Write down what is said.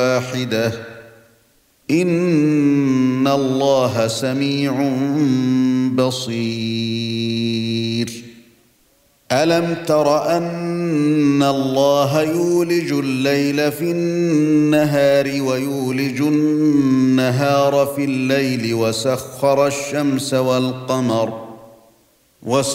واحدة إن الله سميع بصير ألم تر أن الله يولج الليل في النهار ويولج النهار في الليل وسخر الشمس والقمر